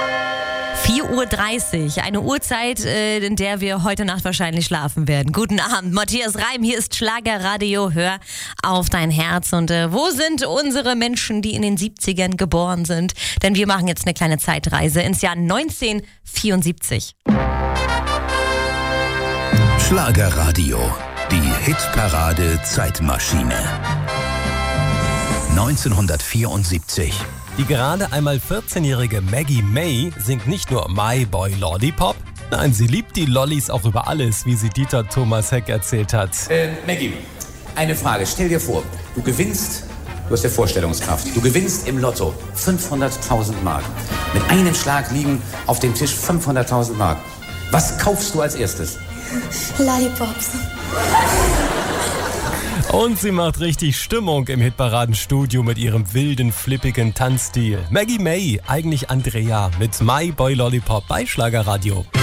4:30 Uhr, eine Uhrzeit, in der wir heute Nacht wahrscheinlich schlafen werden. Guten Abend, Matthias Reim, hier ist Schlagerradio, hör auf dein Herz. Und wo sind unsere Menschen, die in den 70ern geboren sind? Denn wir machen jetzt eine kleine Zeitreise ins Jahr 1974. Schlagerradio, die Hitparade Zeitmaschine. 1974. Die gerade einmal 14-jährige Maggie May singt nicht nur My Boy Lollipop, nein, sie liebt die Lollis auch über alles, wie sie Dieter Thomas Heck erzählt hat. Maggie, eine Frage. Stell dir vor, du gewinnst, du hast ja Vorstellungskraft, du gewinnst im Lotto 500.000 Mark. Mit einem Schlag liegen auf dem Tisch 500.000 Mark. Was kaufst du als erstes? Lollipops. Und sie macht richtig Stimmung im Hitparadenstudio mit ihrem wilden, flippigen Tanzstil. Maggie May, eigentlich Andrea, mit My Boy Lollipop bei Schlagerradio.